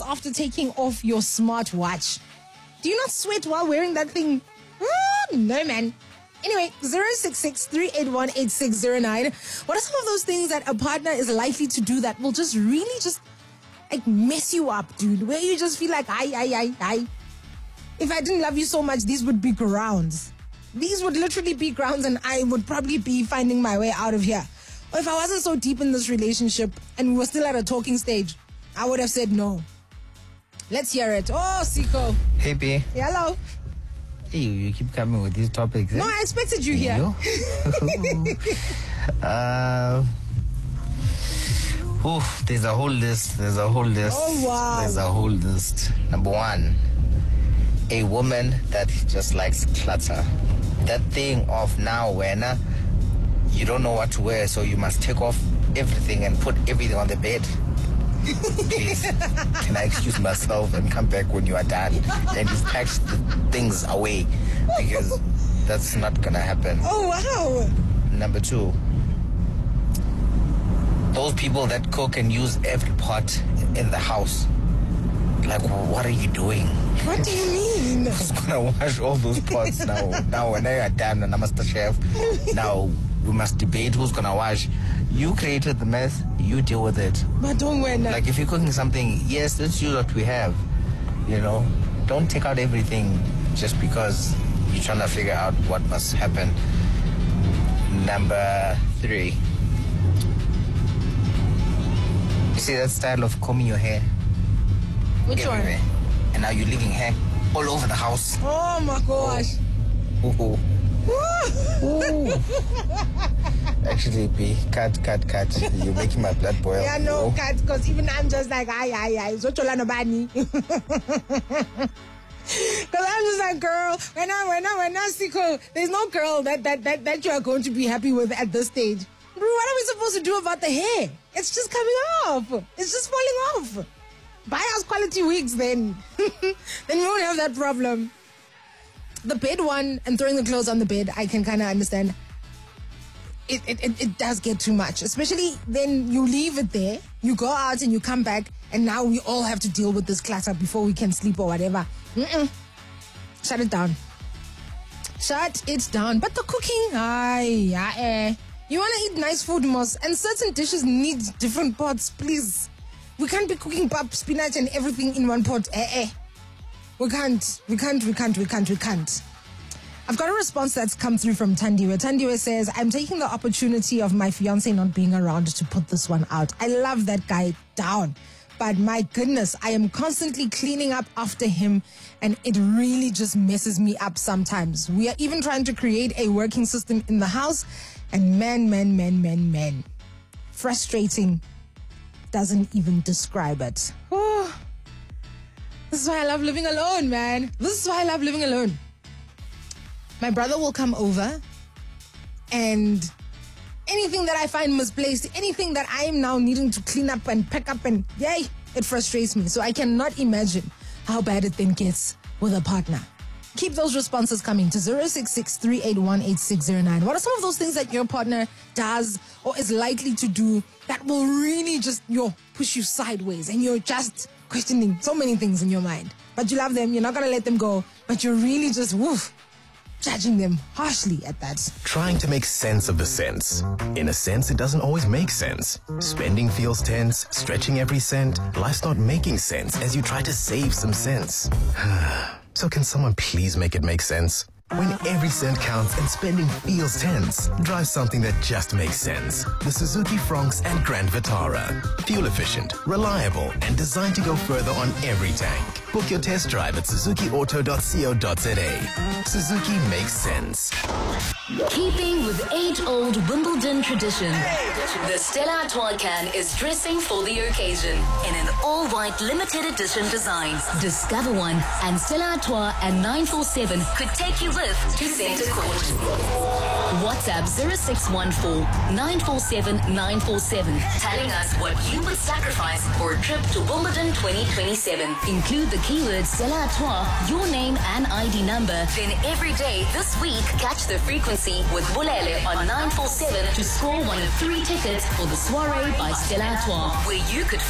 after taking off your smartwatch? Do you not sweat while wearing that thing? No, man. Anyway, 066-381-8609. What are some of those things that a partner is likely to do that will just really just like mess you up, dude? Where you just feel like, I. If I didn't love you so much, these would be grounds. These would literally be grounds and I would probably be finding my way out of here. Or if I wasn't so deep in this relationship and we were still at a talking stage, I would have said no. Let's hear it. Oh, Siko. Hey, B. Hello. Hey, you keep coming with these topics, eh? No, I expected you here. There's a whole list. Oh, wow. There's a whole list. Number one, a woman that just likes clutter. That thing of now when you don't know what to wear, so you must take off everything and put everything on the bed. Please, can I excuse myself and come back when you are done and you've packed the things away, because that's not gonna happen. Oh, wow. Number two, those people that cook and use every pot in the house. Like, what are you doing? What do you mean? Who's gonna wash all those pots now? Now, when I are done and I'm Master Chef, now we must debate who's gonna wash. You created the mess, you deal with it. But don't worry. Like, if you're cooking something, yes, let's use what we have. You know, don't take out everything just because you're trying to figure out what must happen. Number three. You see that style of combing your hair? Which everywhere. one? And now you're leaving hair all over the house. Oh my gosh. Ooh. Actually, B, cut. You're making my blood boil. Yeah, no, cut, because even I'm just like, I. Because I'm just like, girl, when I see Siko, there's no girl that you are going to be happy with at this stage. Bro, what are we supposed to do about the hair? It's just coming off. It's just falling off. Buy us quality wigs then. Then we won't have that problem. The bed one and throwing the clothes on the bed, I can kind of understand. It does get too much. Especially then you leave it there, you go out and you come back, and now we all have to deal with this clutter before we can sleep or whatever. Shut it down. Shut it down. But the cooking, you want to eat nice food, Moss, and certain dishes need different pots, please. We can't be cooking pap, spinach and everything in one pot. We can't. I've got a response that's come through from Tandiwe. Tandiwe says, I'm taking the opportunity of my fiance not being around to put this one out. I love that guy down. But my goodness, I am constantly cleaning up after him and it really just messes me up sometimes. We are even trying to create a working system in the house and man. Frustrating. Doesn't even describe it. Oh, this is why I love living alone, man. This is why I love living alone. My brother will come over and anything that I find misplaced, anything that I am now needing to clean up and pack up and it frustrates me. So I cannot imagine how bad it then gets with a partner. Keep those responses coming to 066-381-8609. What are some of those things that your partner does or is likely to do that will really just push you sideways and you're just questioning so many things in your mind? But you love them, you're not going to let them go, but you're really just judging them harshly at that. Trying to make sense of the sense. In a sense, it doesn't always make sense. Spending feels tense, stretching every cent. Life's not making sense as you try to save some sense. So can someone please make it make sense? When every cent counts and spending feels tense, drive something that just makes sense. The Suzuki Fronx and Grand Vitara. Fuel efficient, reliable, and designed to go further on every tank. Book your test drive at suzukiauto.co.za. Suzuki makes sense. Keeping with age-old Wimbledon tradition, the Stella Artois can is dressing for the occasion in an all-white limited edition design. Discover one, and Stella Artois and 947 could take you with to Centre Court. WhatsApp 0614-947-947, telling us what you would sacrifice for a trip to Wimbledon 2027. Include the keyword Stella Artois, your name and ID number. Then every day this week, catch the frequency with Bulele on 947 to score one of 3 tickets for the soiree by Stella Artois, where you could